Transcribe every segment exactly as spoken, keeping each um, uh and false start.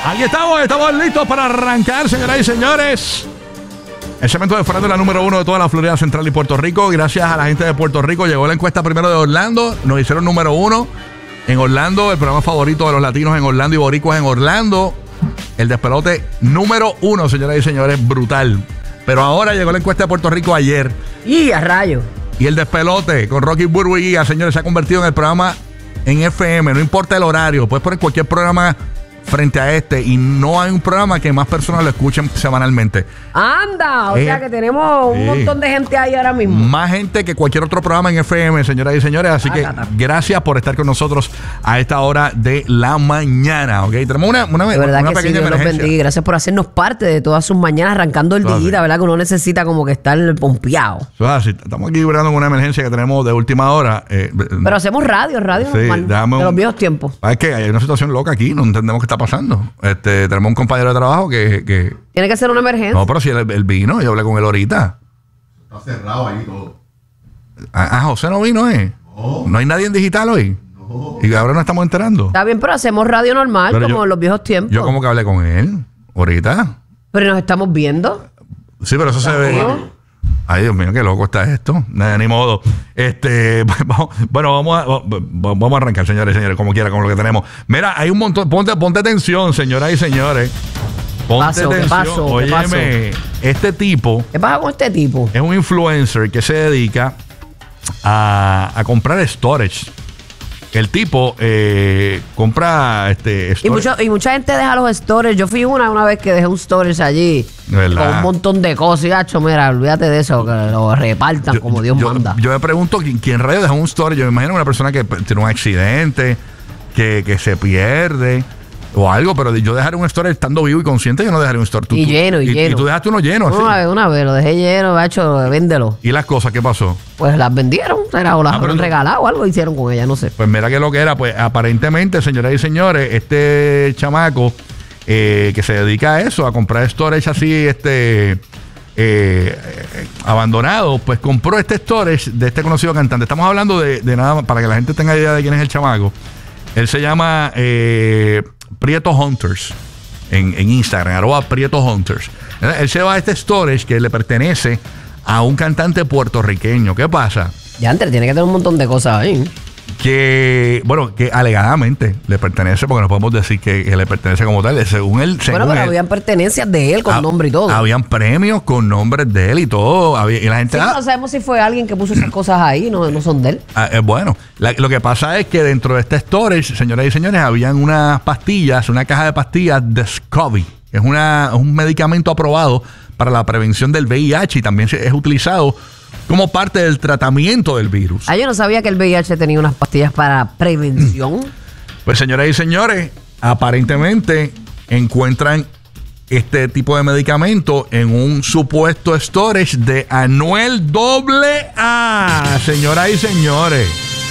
Aquí estamos, estamos listos para arrancar, señoras y señores. El segmento de farándula número uno de toda la Florida Central y Puerto Rico. Gracias a la gente de Puerto Rico. Llegó la encuesta primero de Orlando. Nos hicieron número uno en Orlando. El programa favorito de los latinos en Orlando y boricuas en Orlando. El despelote número uno, señoras y señores. Brutal. Pero ahora llegó la encuesta de Puerto Rico ayer. Y a rayo. Y el despelote con Rocky Burbu y Giga, señores, se ha convertido en el programa en F M. No importa el horario. Puedes poner cualquier programa frente a este y no hay un programa que más personas lo escuchen semanalmente. Anda, o Eh, sea que tenemos un sí. montón de gente ahí ahora mismo. Más gente que cualquier otro programa en F M, señoras y señores. Así que gracias por estar con nosotros a esta hora de la mañana. ¿Ok? Tenemos una, una, De verdad una que sí, pequeña Dios los emergencia. bendiga y gracias por hacernos parte de todas sus mañanas arrancando el Eso día, así. ¿verdad? Que uno necesita como que estar pompeado. Eso es así. Estamos aquí librando con una emergencia que tenemos de última hora. Eh, Pero hacemos radio, radio Sí, normal, déjame de un- los viejos tiempos. es que hay una situación loca aquí, no entendemos qué está pasando. Este, tenemos un compañero de trabajo que, que Tiene que ser una emergencia. no, pero si él, él vino, yo hablé con él ahorita. Está cerrado ahí todo. Ah, ah, José no vino, ¿eh? No. No hay nadie en digital hoy. No. Y ahora nos estamos enterando. Está bien, pero hacemos radio normal Pero como yo- en los viejos tiempos. Yo como que hablé con él ahorita. Pero nos estamos viendo. Sí, pero eso se ve. ¿no? Ay, Dios mío, qué loco está esto. Nada, ni modo. Este, vamos- bueno, vamos a, vamos a arrancar, señores y señores, como quiera, con lo que tenemos. Mira, hay un montón. Ponte, ponte atención, señoras y señores. Ponte Pasó, ¿qué atención. pasó? ¿Qué Óyeme, este tipo ¿Qué pasa con este tipo? es un influencer que se dedica a, a comprar storage. El tipo eh, compra este Y, storage. mucho, y mucha gente deja los storage. Yo fui una una vez que dejé un storage allí De verdad. con un montón de cosas. Y gacho, mira, olvídate de eso, que lo repartan Yo- como Dios yo, manda. Yo me pregunto quién, quién rayos deja un storage. Yo me imagino una persona que p- tiene un accidente, que, que se pierde o algo, pero yo dejaré un storage estando vivo y consciente, yo no dejaré un storage. Tú- Y tú- lleno, y lleno. Y tú dejaste uno lleno, así. Una vez, una vez, lo dejé lleno, gacho, véndelo. ¿Y las cosas qué pasó? Pues las vendieron, era, o las Ah, pero han no- regalado o algo hicieron con ella, no sé. Pues mira que lo que era, pues aparentemente, señoras y señores, este chamaco eh, que se dedica a eso, a comprar storage así, este eh, eh, abandonado, pues compró este storage de este conocido cantante. Estamos hablando de, de nada más, para que la gente tenga idea de quién es el chamaco. Él se llama eh, Prieto Hunters en, en Instagram, arroba Prieto Hunters. Él se va a este storage que le pertenece a un cantante puertorriqueño. ¿Qué pasa? Ya antes tiene que tener un montón de cosas ahí. Que, bueno, que alegadamente le pertenece, porque no podemos decir que, que le pertenece como tal. Según él, según Bueno, pero él, habían pertenencias de él con ha- nombre y todo. Habían premios con nombres de él y todo. Había- y la gente. Sí, ah, pero no sabemos si fue alguien que puso esas cosas ahí, no, no son de él. ah, eh, bueno, la- lo que pasa es que dentro de este storage, señoras y señores, habían unas pastillas, una caja de pastillas de Scovy, que es una, un medicamento aprobado para la prevención del V I H y también se- es utilizado como parte del tratamiento del virus. Ah, yo no sabía que el V I H tenía unas pastillas para prevención. Pues señoras y señores, aparentemente encuentran este tipo de medicamento en un supuesto storage de Anuel doble A. Señoras y señores.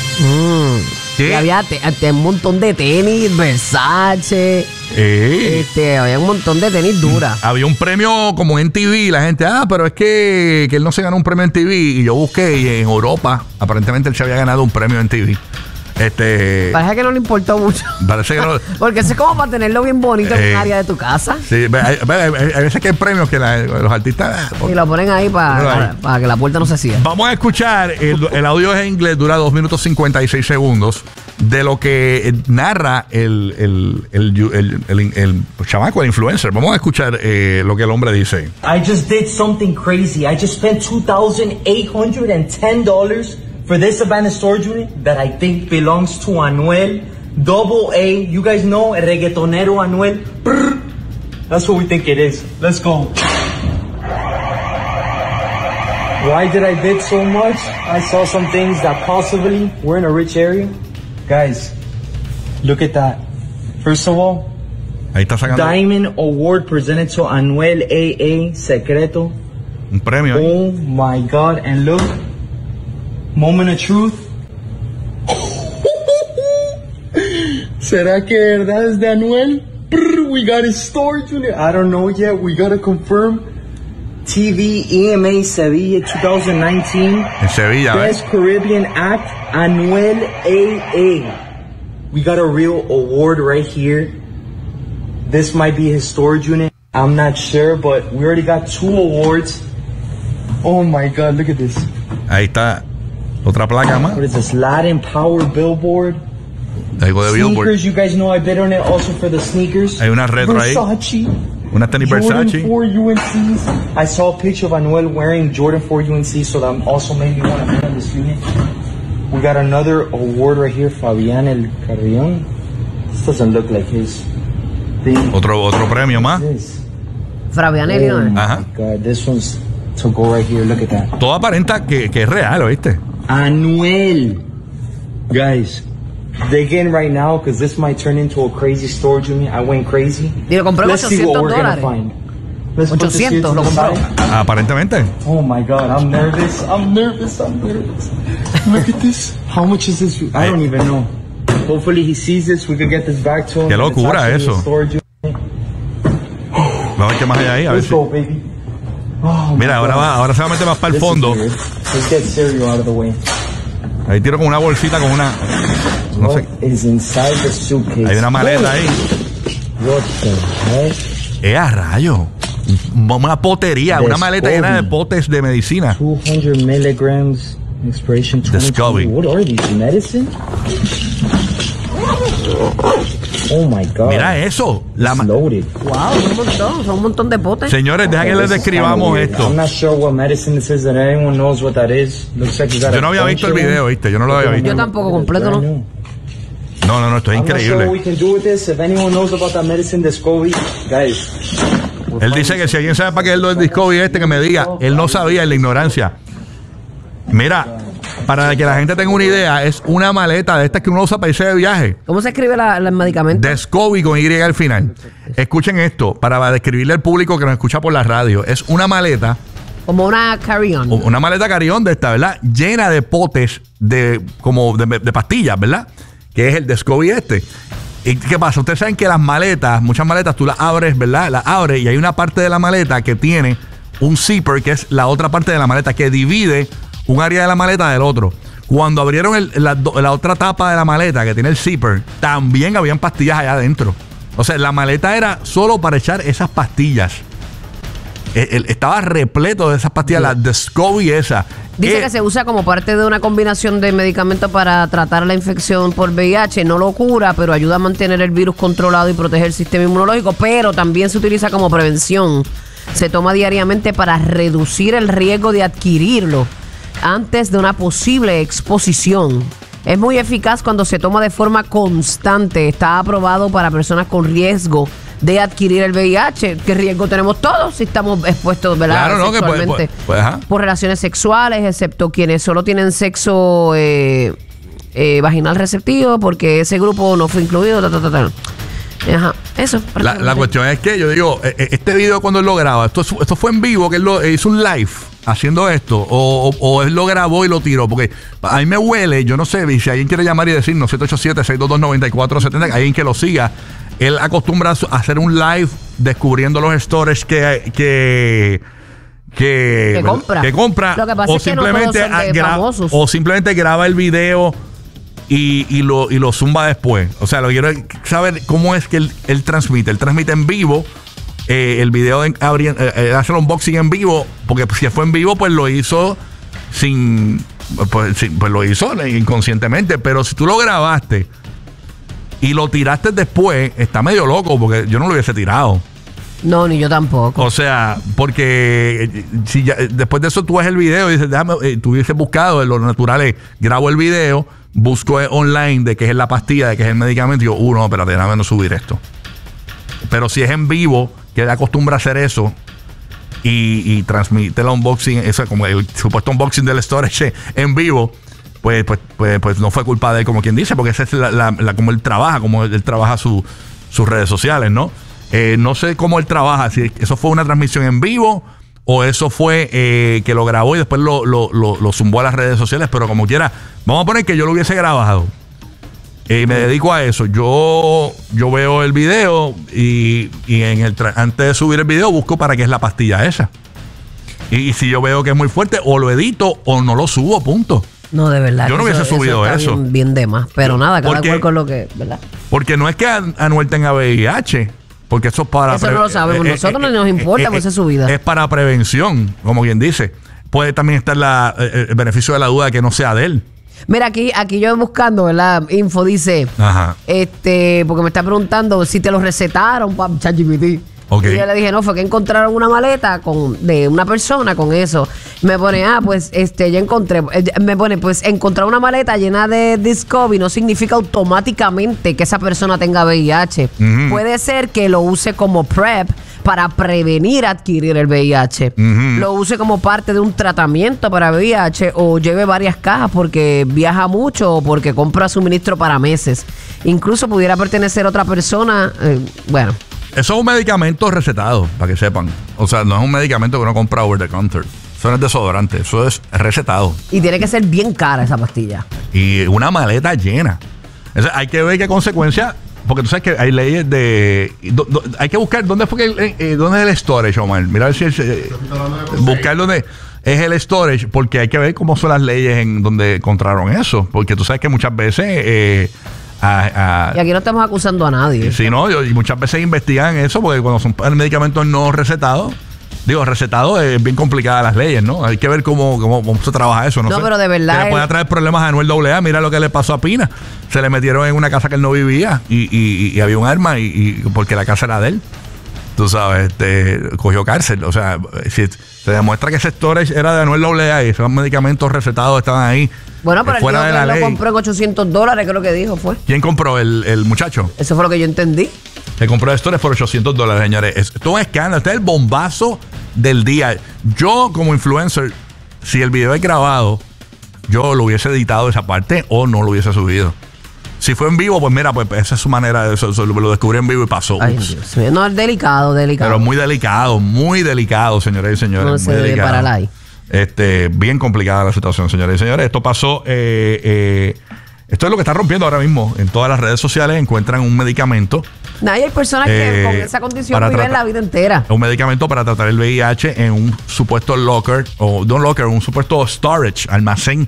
Mm. ¿Qué? Y había te- te- un montón de tenis, Versace, Eh, este, había un montón de tenis duras. Había un premio como en T V. La gente, ah, pero es que, que él no se ganó un premio en T V. Y yo busqué y en Europa, aparentemente él se había ganado un premio en T V. Este. Parece que no le importó mucho. Parece que no. Porque eso es como para tenerlo bien bonito en Eh. un área de tu casa. Sí, ve, hay, ve, hay- hay veces que hay premios que la- los artistas. ah, Y lo ponen ahí para, Pero ahí. para, para que la puerta no se cierre. Vamos a escuchar, el, el audio es en inglés, dura dos minutos cincuenta y seis segundos, de lo que eh, narra el, el, el, el, el- el- el chamaco, el influencer. Vamos a escuchar eh, lo que el hombre dice. I just did something crazy. I just spent two thousand eight hundred ten dollars for this abandoned storage unit that I think belongs to Anuel. Double A. You guys know el reggaetonero Anuel. Brr. That's what we think it is. Let's go. Why did I bid so much? I saw some things that possibly were in a rich area. Guys, look at that. First of all, Ahí está sacando Diamond Award presented to Anuel A A Secreto. un premio. ahí. Oh my God, and look, moment of truth. ¿Será que de verdad es de Anuel? Brr, we got his storage unit. I don't know yet, we gotta confirm. T V E M A Sevilla twenty nineteen. En Sevilla, ¿ves? Best Caribbean Act, Anuel A A. We got a real award right here. this might be his storage unit. I'm not sure, but we already got two awards. Oh my God, look at this. Ahí está. Otra placa más. What is this? Latin Power Billboard. Algo de Billboard. Sneakers, you guys know I bid on it also for the sneakers. Hay una retro ahí. Versace. Una tenis Jordan Versace. four U N Cs. I saw a picture of Anuel wearing Jordan four U N C, so that also made me want to bid on this unit. We got another award right here, Fabián El Carrión. This doesn't look like his thing. Otro, otro premio más. This. Fabián Oh Elion. my Ajá. God, this one's to go right here. Look at that. Todo aparenta que, que es real, ¿oíste? Anuel. Guys, dig in right now because this might turn into a crazy storage unit. I went crazy. Y lo compró en Let's see what ochocientos we're gonna dólares. find. Let's put this here ochocientos to lo the compró. side. Aparentemente. Oh my God, I'm nervous. I'm nervous. I'm nervous. Look at this. How much is this? I don't even know. Hopefully he sees this. We could get this back to him. Qué locura It's actually eso. a storage unit. Vamos a ver qué más hay ahí. A ver Let's si. go, baby. Oh my Mira, ahora God. va, ahora se va a meter más para el This is fondo. weird. Let's get cereal out of the way. Ahí tiro con una bolsita, con una. No sé. What is inside the suitcase? Hay una maleta ahí. What the heck? ¡Eh, a rayo! Una potería, una maleta llena de potes de medicina. two hundred milligrams expiration Descovy. twenty twenty. What are these, medicine? Oh my God. Mira eso. La It's ma- loaded. Wow, son un montón, son un montón de potes. Señores, deja que les This is kinda describamos weird. esto. I'm not sure what medicine this is and anyone knows what that is. Looks like you got Yo a no había bunch visto el of them. video, ¿viste? Yo no lo había visto. Yo tampoco, completo, ¿no? Brand new. No, no, no, esto es I'm not sure what we increíble. can do with this. If anyone knows about that medicine, Descovy, guys. Él dice que si alguien sabe para qué es lo del Discovery este, que me diga. Él no sabía, en la ignorancia. Mira, para que la gente tenga una idea, es una maleta de estas que uno usa para irse de viaje. ¿Cómo se escribe la, la- el medicamento? Descovy con Y al final. Escuchen esto, para describirle al público que nos escucha por la radio. Es una maleta, Como una carry-on. una maleta carrión de esta, ¿verdad? Llena de potes de como de, de pastillas, ¿verdad? Que es el Descovy este. ¿Y qué pasa? Ustedes saben que las maletas, muchas maletas tú las abres, ¿verdad? Las abres y hay una parte de la maleta que tiene un zipper, que es la otra parte de la maleta, que divide un área de la maleta del otro. Cuando abrieron el- la, do- la otra tapa de la maleta, que tiene el zipper, también habían pastillas allá adentro. O sea, la maleta era solo para echar esas pastillas. El- el- estaba repleto de esas pastillas, la Descovy esa. Dice Eh, que se usa como parte de una combinación de medicamentos para tratar la infección por V I H. No lo cura, pero ayuda a mantener el virus controlado y proteger el sistema inmunológico. Pero también se utiliza como prevención. Se toma diariamente para reducir el riesgo de adquirirlo antes de una posible exposición. Es muy eficaz cuando se toma de forma constante. Está aprobado para personas con riesgo de adquirir el V I H. ¿Qué riesgo tenemos todos si estamos expuestos, ¿verdad? Claro, ¿no? Que puede- Sexualmente. puede- pues, ajá. Por relaciones sexuales, excepto quienes solo tienen sexo eh, eh, vaginal receptivo, porque ese grupo no fue incluido. Ta, ta, ta, ta. Ajá, eso. La, la cuestión es que yo digo, eh, eh, este video cuando él lo graba, esto, esto fue en vivo, que él lo, eh, hizo un live haciendo esto, o, o, o él lo grabó y lo tiró, porque a mí me huele, yo no sé, y si alguien quiere llamar y decirnos siete ocho siete, seis dos dos, nueve cuatro siete cero, alguien que lo siga, él acostumbra a su- a hacer un live descubriendo los storage que... que que, Que compra. que compra, Lo que pasa o es que no todos simplemente son de a- gra- famosos. o simplemente graba el video y, y lo, y lo zumba después. O sea, lo que quiero es saber cómo es que él, él transmite. Él transmite en vivo. eh, el video en, abri- eh, eh, hace el unboxing en vivo. Porque si fue en vivo, pues lo hizo sin pues, sin- pues lo hizo inconscientemente. Pero si tú lo grabaste y lo tiraste después, está medio loco. Porque yo no lo hubiese tirado. No, ni yo tampoco. O sea, porque eh, si ya, eh, después de eso tú ves el video y dices, déjame, eh, tú hubieses buscado, lo natural es, grabo el video, busco eh, online de qué es la pastilla, de qué es el medicamento, y digo, uh, no, espérate, déjame no subir esto. Pero si es en vivo, que él acostumbra a hacer eso y, y transmite el unboxing, eso como el supuesto unboxing del storage en vivo, pues, pues, pues, pues no fue culpa de él, como quien dice, porque esa es la, la- la- como él trabaja, como él, él trabaja su, sus redes sociales, ¿no? Eh, no sé cómo él trabaja, si eso fue una transmisión en vivo o eso fue eh, que lo grabó y después lo, lo, lo, lo zumbó a las redes sociales, pero como quiera, vamos a poner que yo lo hubiese grabado eh, y me dedico a eso. Yo, yo veo el video y, y en el tra- antes de subir el video busco para qué es la pastilla esa. Y, y si yo veo que es muy fuerte, o lo edito o no lo subo, punto. No, de verdad. Yo no que hubiese subido está eso. Bien, bien de más. Pero nada, cada Porque- cual con lo que, ¿verdad? Porque no es que An- Anuel tenga V I H. Porque eso es para... Eso no lo sabemos. Nosotros no nos importa, pues es su vida. Es para prevención, como quien dice. Puede también estar la, el beneficio de la duda de que no sea de él. Mira, aquí, aquí yo buscando, ¿verdad? Info dice, Ajá. este, porque me está preguntando si te lo recetaron para ChatGPT. Okay. Y yo le dije, no, fue que encontraron una maleta con, de una persona con eso. Me pone, ah, pues, este, ya encontré. Me pone, pues, encontrar una maleta llena de Discovery no significa automáticamente que esa persona tenga V I H. Uh-huh. Puede ser que lo use como PrEP para prevenir adquirir el V I H. Uh-huh. Lo use como parte de un tratamiento para V I H o lleve varias cajas porque viaja mucho o porque compra suministro para meses. Incluso pudiera pertenecer a otra persona. Eh, bueno. Eso es un medicamento recetado, para que sepan. O sea, no es un medicamento que uno compra over the counter. Eso no es desodorante, eso es recetado. Y tiene que ser bien cara esa pastilla. Y una maleta llena. Entonces, hay que ver qué consecuencias, porque tú sabes que hay leyes de... Do, do, hay que buscar dónde fue que, eh, dónde es el storage, Omar. Mira a ver si es, eh, buscar dónde es el storage, porque hay que ver cómo son las leyes en donde encontraron eso. Porque tú sabes que muchas veces... Eh, A, a, y aquí no estamos acusando a nadie. Sí, no, y muchas veces investigan eso porque cuando son medicamentos no recetados, digo, recetados es bien complicada las leyes, ¿no? Hay que ver cómo, cómo, cómo se trabaja eso. No, no sé, pero de verdad. que le puede traer problemas a Anuel doble A. Mira lo que le pasó a Pina. Se le metieron en una casa que él no vivía y, y, y había un arma y, y porque la casa era de él. Tú sabes, este, cogió cárcel. O sea, si se demuestra que ese storage era de Anuel doble A y esos medicamentos recetados estaban ahí. Bueno, pero fuera él de dijo la que ley. Lo compró en ochocientos dólares, que es lo que dijo, fue. ¿Quién compró? El, el muchacho. Eso fue lo que yo entendí. Se compró el storage por ochocientos dólares, señores. Esto es un escándalo. Este es el bombazo del día. Yo, como influencer, si el video es grabado, yo lo hubiese editado esa parte o no lo hubiese subido. Si fue en vivo, pues mira, pues esa es su manera. Eso, eso, lo descubrí en vivo y pasó. Ay, Dios mío. No, es delicado, delicado. Pero muy delicado, muy delicado, señores y señores. No se muy debe delicado. parar ahí. Este, bien complicada la situación, señores y señores. Esto pasó, eh, eh, esto es lo que está rompiendo ahora mismo. En todas las redes sociales encuentran un medicamento. No, hay personas que eh, con esa condición para viven tratar- la vida entera. Un medicamento para tratar el V I H en un supuesto locker, o no locker, un supuesto storage, almacén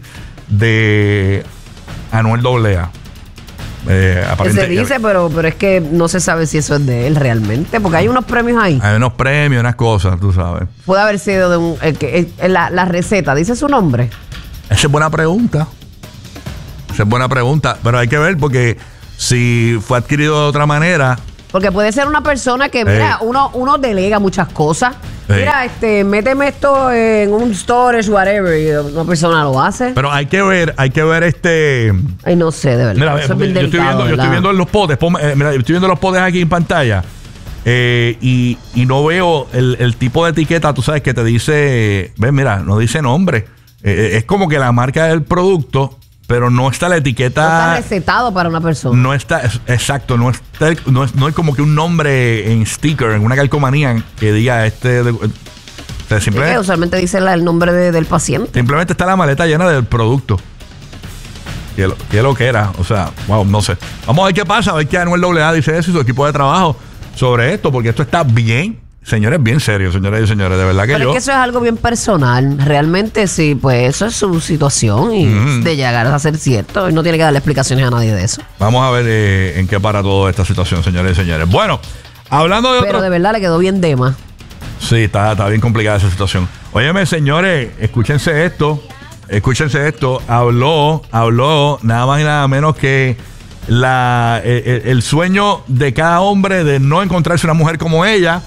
de Anuel doble A. Eh, Que aparente- se dice, pero, pero es que no se sabe si eso es de él realmente, porque hay unos premios ahí. Hay unos premios, unas cosas, tú sabes. Puede haber sido de un... El que, el- el- la, la receta, ¿dice su nombre? Esa es buena pregunta. Esa es buena pregunta. Pero hay que ver porque si fue adquirido de otra manera. Porque puede ser una persona que, mira, Ey. uno, uno delega muchas cosas. Ey. Mira, este, méteme esto en un storage, whatever, y una persona lo hace. Pero hay que ver, hay que ver este. Ay, no sé, de verdad. Mira, Eso es bien yo, estoy delicado, viendo, yo estoy ¿verdad? viendo los potes. ponme, eh, mira, yo estoy viendo los potes aquí en pantalla. eh, y, y no veo el, el tipo de etiqueta, tú sabes, que te dice. Ves, mira, no dice nombre. Eh, es como que la marca del producto, pero no está la No está etiqueta. recetado para una persona. No está, es- exacto, no está, el- no es, no es como que un nombre en sticker, en una calcomanía que diga este. de- o sea, Es que simplemente, usualmente dice la- el nombre de- del paciente. simplemente está la maleta llena del producto. ¿Qué lo, qué lo que era? O sea, wow, no sé. Vamos a ver qué pasa, a ver qué Anuel doble A dice eso y su equipo de trabajo sobre esto, porque esto está bien, señores, bien serio, señores y señores. De verdad que Pero yo. es que eso es algo bien personal. Realmente sí, pues eso es su situación y Mm. de llegar a ser cierto. Y no tiene que darle explicaciones a nadie de eso. Vamos a ver eh, en qué para toda esta situación, señores y señores. Bueno, hablando de Pero otro. de verdad le quedó bien dema. Sí, está, está bien complicada esa situación. Óyeme, señores, escúchense esto. Escúchense esto. Habló, habló nada más y nada menos que la, el, el- el sueño de cada hombre de no encontrarse una mujer como ella.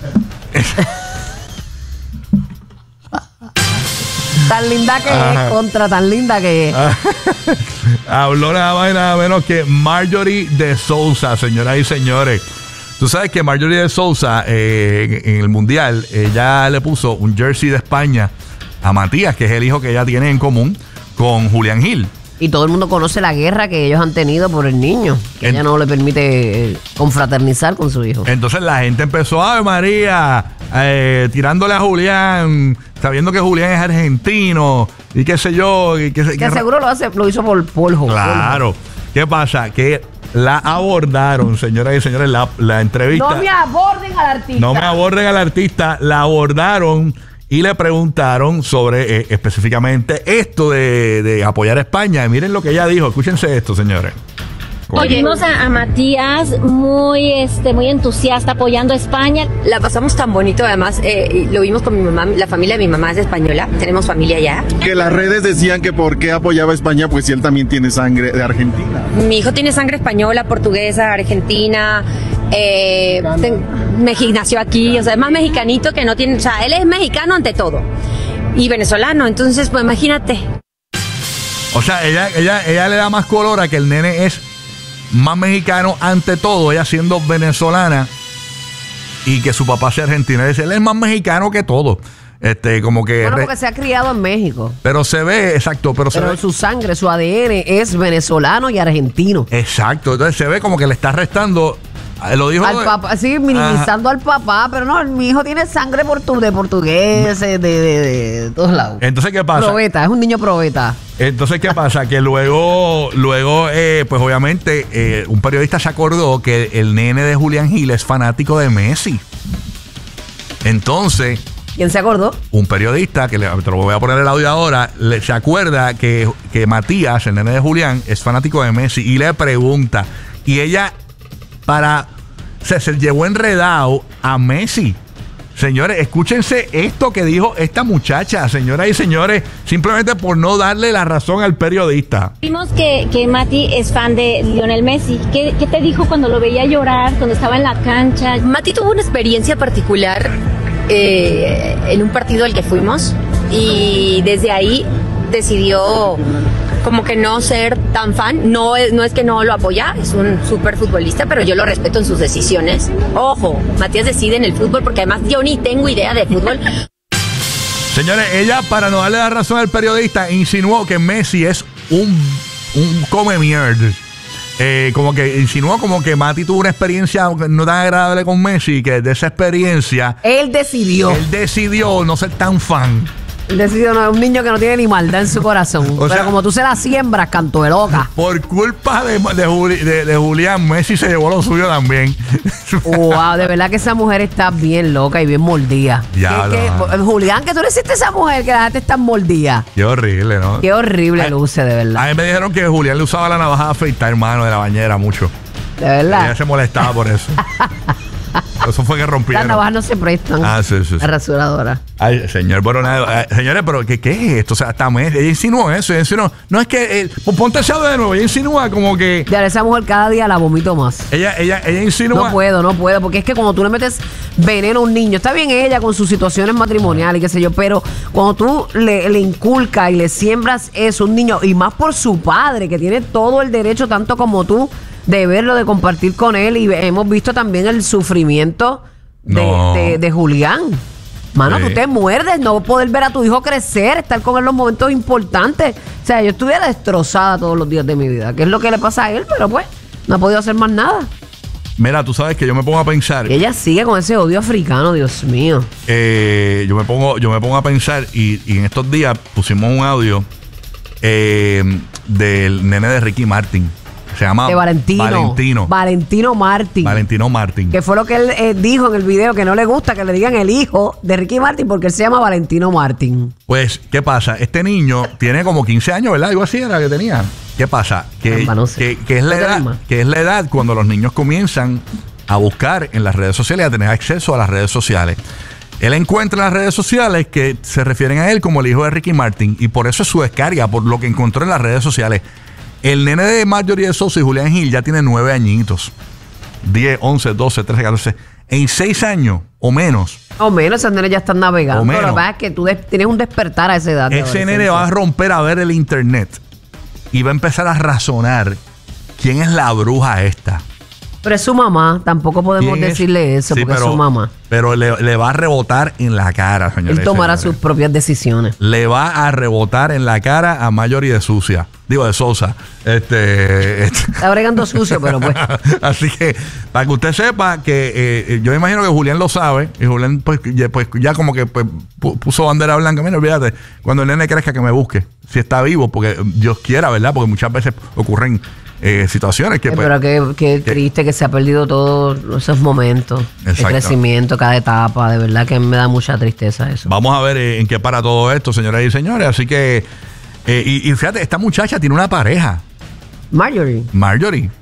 Tan linda que Ajá. es, contra tan linda que es. Habló nada más y nada menos que Marjorie de Sousa, señoras y señores. Tú sabes que Marjorie de Sousa eh, en, en el Mundial, ella le puso un jersey de España a Matías, que es el hijo que ella tiene en común con Julián Gil. Y todo el mundo conoce la guerra que ellos han tenido por el niño. Que En- ella no le permite eh, confraternizar con su hijo. Entonces la gente empezó, ¡ay, María! Eh, tirándole a Julián, sabiendo que Julián es argentino y qué sé yo. Y qué sé- Que qué- seguro lo hace, lo hizo por polvo. Claro. ¿Qué pasa? Que la abordaron, señoras y señores, la, la entrevista. No me aborden al artista. No me aborden al artista, la abordaron y le preguntaron sobre eh, específicamente esto de, de apoyar a España. Y miren lo que ella dijo, escúchense esto, señores. Con- Oye, vimos a, a Matías muy, este, muy entusiasta apoyando a España. La pasamos tan bonito, además eh, lo vimos con mi mamá, la familia de mi mamá es española, tenemos familia allá. Que las redes decían que por qué apoyaba a España, pues si él también tiene sangre de Argentina. Mi hijo tiene sangre española, portuguesa, argentina, eh, ten- Meji- nació aquí, o sea, es más mexicanito que no tiene, o sea, él es mexicano ante todo y venezolano, entonces pues imagínate. O sea, ella, ella, ella le da más color a que el nene es más mexicano ante todo, ella siendo venezolana y que su papá sea argentino. Dice, él es más mexicano que todo. Este, como que. Bueno, re- porque se ha criado en México. pero se ve, exacto, pero, se Pero ve. su sangre, su A D N es venezolano y argentino. Exacto, entonces se ve como que le está restando. eh, Lo dijo. Al papá, sí, minimizando al papá, pero no, mi hijo tiene sangre portu de portugués, de, de, de, de todos lados. Entonces, ¿qué pasa? Probeta, es un niño probeta. Entonces, ¿qué pasa? Que luego, luego eh, pues obviamente, eh, un periodista se acordó que el nene de Julián Gil es fanático de Messi. Entonces, ¿Quién se acordó? un periodista, que le, te lo voy a poner el audio ahora, le- se acuerda que, que Matías, el nene de Julián, es fanático de Messi y le pregunta. Y ella, para. Se, se llevó enredado a Messi. Señores, escúchense esto que dijo esta muchacha, señoras y señores, simplemente por no darle la razón al periodista. Vimos que, que Mati es fan de Lionel Messi. ¿Qué, ¿Qué te dijo cuando lo veía llorar, cuando estaba en la cancha? Mati tuvo una experiencia particular eh, en un partido al que fuimos y desde ahí decidió como que no ser tan fan. No es, no es que no lo apoya, es un súper futbolista, pero yo lo respeto en sus decisiones. Ojo, Matías decide en el fútbol porque además yo ni tengo idea de fútbol. Señores, ella, para no darle la razón al periodista, insinuó que Messi es un, un come mierda. Eh, como que insinuó como que Mati tuvo una experiencia no tan agradable con Messi y que de esa experiencia Él decidió. él decidió no ser tan fan. Él decidió, no es un niño que no tiene ni maldad en su corazón. O pero sea- como tú se la siembras, canto de loca. Por culpa de, de, Juli- de- de Julián, Messi se llevó lo suyo también. Wow, de verdad que esa mujer está bien loca y bien mordida. Ya, ¿Qué- no. qué- Julián, que tú le hiciste a esa mujer que la gente está mordida. Qué horrible, ¿no? Qué horrible Ay, luce, de A verdad. mí me dijeron que Julián le usaba la navaja de afeitar, hermano, de la bañera mucho. De verdad. Ella se molestaba por eso. Eso fue que Las rompieron. navajas no se prestan. Ah, sí, sí, sí. La rasuradora. Ay, señor, bueno, nada, eh, señores, pero ¿qué, ¿qué es esto? O sea, hasta me, ella insinuó eso, ella insinuó, no es que, eh, pues ponte ese audio de nuevo, ella insinúa como que, Ya, esa mujer cada día la vomito más. ella, ella, ella insinúa. No puedo, no puedo, porque es que cuando tú le metes veneno a un niño, está bien ella con sus situaciones matrimoniales y qué sé yo, pero cuando tú le, le inculcas y le siembras eso a un niño, y más por su padre, que tiene todo el derecho, tanto como tú, de verlo, de compartir con él, y hemos visto también el sufrimiento de, No. de- de Julián. Mano, Sí. tú te muerdes no poder ver a tu hijo crecer, estar con él en los momentos importantes. O sea, yo estuviera destrozada todos los días de mi vida, que es lo que le pasa a él, pero pues no ha podido hacer más nada. Mira, tú sabes que yo me pongo a pensar, Y ella sigue con ese odio africano, Dios mío. eh, yo me pongo, yo me pongo a pensar y, y en estos días pusimos un audio eh, del nene de Ricky Martin. Se llama De Valentino. Valentino. Valentino Martin. Valentino Martin. Que fue lo que él eh, dijo en el video, que no le gusta que le digan el hijo de Ricky Martin porque él se llama Valentino Martin. Pues, ¿qué pasa? Este niño tiene como quince años, ¿verdad? Algo así era que tenía. ¿Qué pasa? Que, Caramba, no sé. que, que es la No te edad, animas. que es la edad cuando los niños comienzan a buscar en las redes sociales, a tener acceso a las redes sociales. Él encuentra en las redes sociales que se refieren a él como el hijo de Ricky Martin y por eso es su descarga, por lo que encontró en las redes sociales. El nene de Marjorie de Sousa y Julián Gil ya tiene nueve añitos. diez, once, doce, trece, catorce. En seis años o menos, O menos, esos nenes ya están navegando. O menos. Lo que pasa es que tú des- tienes un despertar a esa edad. de ese adolescencia. nene va a romper a ver el internet y va a empezar a razonar quién es la bruja esta. Pero es su mamá, tampoco podemos ¿Quién es? decirle eso Sí, porque pero, es su mamá. Pero le, le va a rebotar en la cara, señores. Él tomará y sus señores. propias decisiones. Le va a rebotar en la cara a Marjorie de Sucia. Digo, de Sosa. Este, este. Está bregando sucio, pero pues. Así que, para que usted sepa que eh, yo imagino que Julián lo sabe. Y Julián, pues ya, pues, ya como que pues, pu- puso bandera blanca. Mira, olvídate, cuando el nene crezca que me busque. Si está vivo, porque Dios quiera, ¿verdad? Porque muchas veces ocurren eh, situaciones que. Eh, pues, pero qué, qué triste que se ha perdido todos esos momentos de Exacto. crecimiento, cada etapa. De verdad que me da mucha tristeza eso. Vamos a ver eh, en qué para todo esto, señoras y señores. Así que, eh, y, y fíjate, esta muchacha tiene una pareja, Marjorie. Marjorie.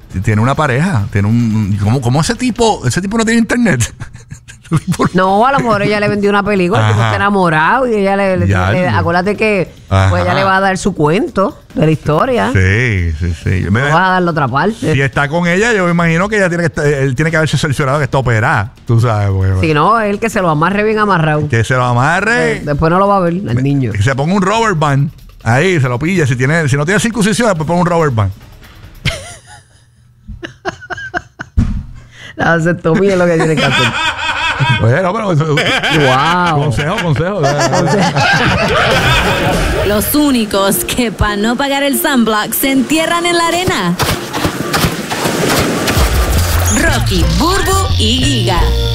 tiene una pareja, tiene un... ¿Cómo, cómo ese tipo, ese tipo no tiene internet? No, a lo mejor ella le vendió una película, el tipo está enamorado y ella le, le, Ya, le- no. acuérdate que pues ella le va a dar su cuento de la historia. Sí, sí, sí. No Me- vas a dar la otra parte. si está con ella, yo me imagino que ella tiene que estar- él tiene que haberse cerciorado que está operada. Tú sabes, güey. Si no, él que se lo amarre bien amarrado. Que se lo amarre. Después no lo va a ver el niño. Que se ponga un rubber band. Ahí, se lo pilla. Si, tiene, si no tiene circuncisión, pues ponga un rubber band. La vasectomía es lo que tiene que hacer. Bueno, pero... Wow. Consejo, consejo. Los únicos que para no pagar el sunblock se entierran en la arena. Rocky, Burbu y Giga.